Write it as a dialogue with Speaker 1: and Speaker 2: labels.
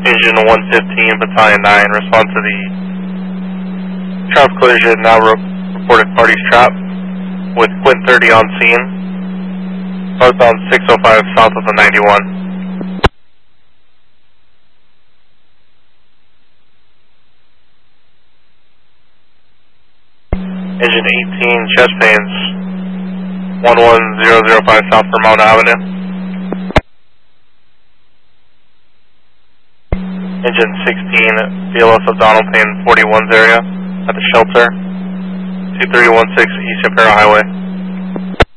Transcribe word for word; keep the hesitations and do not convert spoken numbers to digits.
Speaker 1: Engine one fifteen, Battalion nine, respond to the trap collision, now re reported parties trap, with Quint thirty on scene, southbound six oh five south of the ninety-one. Engine eighteen, chest pains, one one zero zero five South Vermont Avenue. Engine sixteen, B L S of Donald Payne forty-ones area at the shelter, two three one six East Imperial Highway.